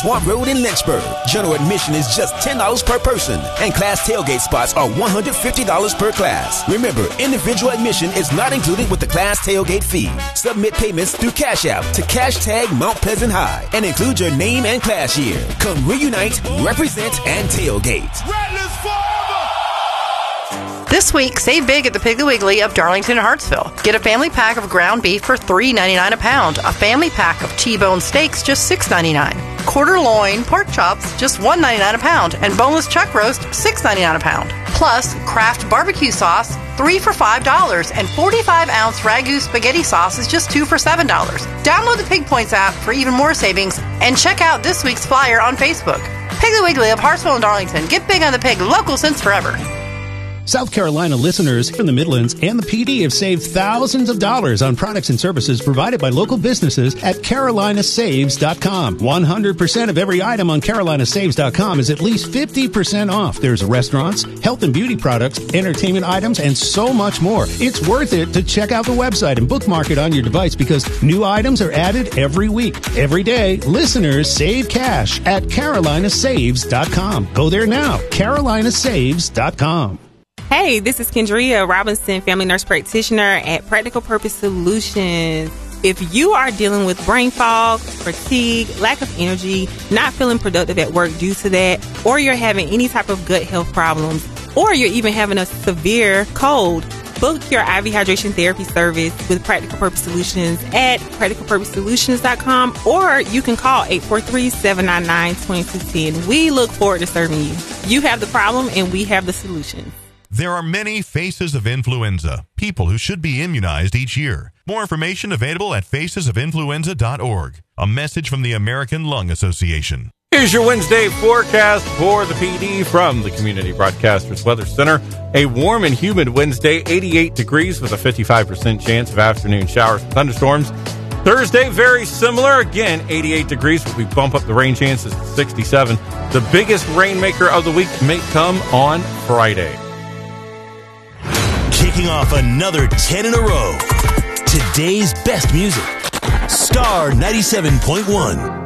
Swamp Road in Lynchburg. General admission is just $10 per person, and class tailgate spots are $150 per class. Remember, individual admission is not included with the class tailgate fee. Submit payments through Cash App to #Mount Pleasant High and include your name and class year. Come reunite, represent, and tailgate. Rattlers forever! This week, save big at the Piggly Wiggly of Darlington and Hartsville. Get a family pack of ground beef for $3.99 a pound. A family pack of T-bone steaks, just $6.99. Quarter loin pork chops, just $1.99 a pound. And boneless chuck roast, $6.99 a pound. Plus, Kraft barbecue sauce, 3 for $5. And 45-ounce Ragu spaghetti sauce is just 2 for $7. Download the Pig Points app for even more savings. And check out this week's flyer on Facebook. Piggly Wiggly of Hartsville and Darlington. Get big on the pig, local since forever. South Carolina listeners from the Midlands and the PD have saved thousands of dollars on products and services provided by local businesses at carolinasaves.com. 100% of every item on carolinasaves.com is at least 50% off. There's restaurants, health and beauty products, entertainment items, and so much more. It's worth it to check out the website and bookmark it on your device because new items are added every week. Every day, listeners save cash at carolinasaves.com. Go there now, carolinasaves.com. Hey, this is Kendria Robinson, family nurse practitioner at Practical Purpose Solutions. If you are dealing with brain fog, fatigue, lack of energy, not feeling productive at work due to that, or you're having any type of gut health problems, or you're even having a severe cold, book your IV hydration therapy service with Practical Purpose Solutions at practicalpurposesolutions.com, or you can call 843-799-2210. We look forward to serving you. You have the problem and we have the solution. There are many faces of influenza, people who should be immunized each year. More information available at facesofinfluenza.org. A message from the American Lung Association. Here's your Wednesday forecast for the PD from the Community Broadcasters Weather Center. A warm and humid Wednesday, 88 degrees with a 55% chance of afternoon showers and thunderstorms. Thursday, very similar. Again, 88 degrees, but we bump up the rain chances to 67. The biggest rainmaker of the week may come on Friday. Kicking off another 10 in a row. Today's best music. Star 97.1.